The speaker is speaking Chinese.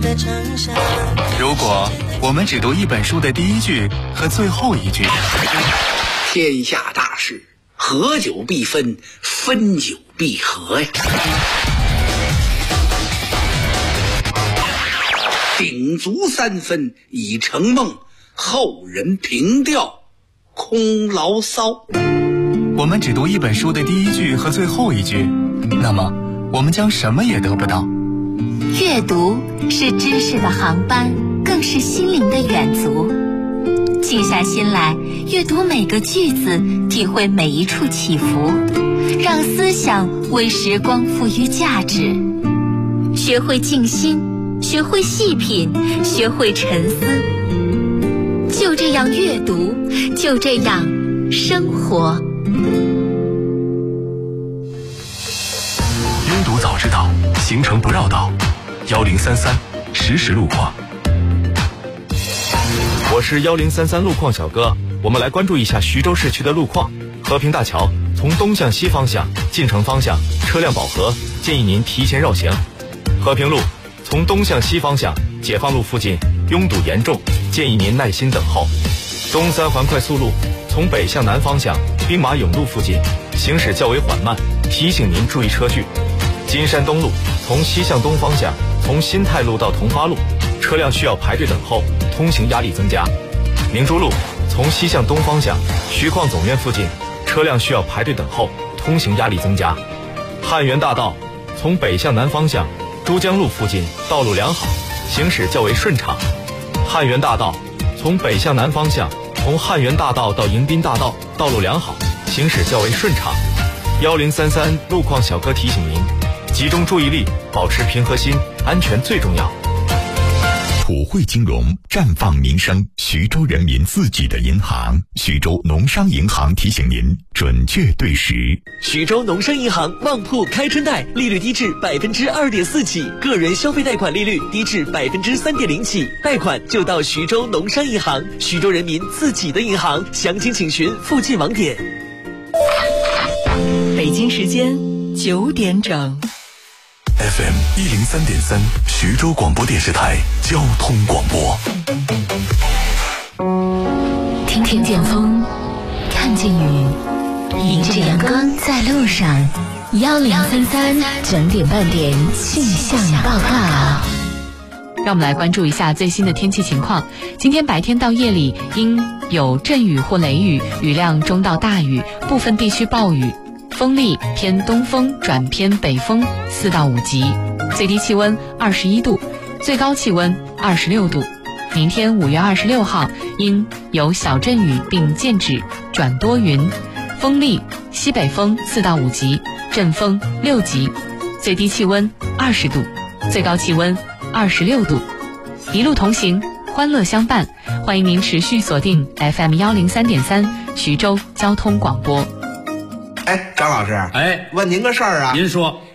如果我们只读一本书的第一句和最后一句， 天下大事，合久必分，分久必合呀。鼎足3分已成梦，后人凭吊空牢骚。 我们只读一本书的第一句和最后一句，那么我们将什么也得不到。 阅读是知识的航班，更是心灵的远足。静下心来，阅读每个句子，体会每一处起伏，让思想为时光赋予价值。学会静心，学会细品，学会沉思。就这样阅读，就这样生活。 拥堵早知道，行程不绕道。1033实时路况。 我是1033路况小哥，我们来关注一下徐州市区的路况。和平大桥从东向西方向进城方向车辆饱和，建议您提前绕行。和平路从东向西方向解放路附近拥堵严重，建议您耐心等候。东三环快速路从北向南方向兵马俑路附近行驶较为缓慢，提醒您注意车距。金山东路从西向东方向从新泰路到同发路，车辆需要排队等候，通行压力增加。明珠路从西向东方向徐矿总院附近，车辆需要排队等候，通行压力增加。汉源大道从北向南方向珠江路附近道路良好，行驶较为顺畅。汉源大道从北向南方向从汉源大道到迎宾大道道路良好，行驶较为顺畅。1033路况小哥提醒您，集中注意力，保持平和心，安全最重要。 普惠金融，绽放民生，徐州人民自己的银行。徐州农商银行提醒您，准确对时。 徐州农商银行旺铺开春贷，利率低至2.4%起，个人消费贷款利率低至3.0%起，贷款就到徐州农商银行，徐州人民自己的银行。详情请询附近网点。 北京时间9点整。 FM 103.3，徐州广播电视台交通广播。 听听见风，看见雨，迎着阳光在路上。1033整点半点气象报告。 让我们来关注一下最新的天气情况。今天白天到夜里应有阵雨或雷雨，雨量中到大雨，部分地区暴雨。风力偏东风转偏北风4到5级，最低气温21度，最高气温26度。明天5月26号应有小阵雨并间止转多云，风力西北风4到5级，阵风6级，最低气温20度，最高气温26度。一路同行，欢乐相伴，欢迎您持续锁定 FM 103.3徐州交通广播。 张老师，问您个事儿啊。 您说。